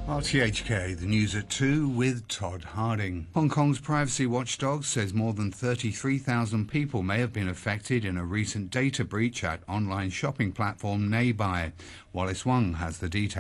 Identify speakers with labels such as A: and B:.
A: RTHK, the news at 2 with Todd Harding. Hong Kong's privacy watchdog says more than 33,000 people may have been affected in a recent data breach at online shopping platform Neibai. Wallace Wong has the details.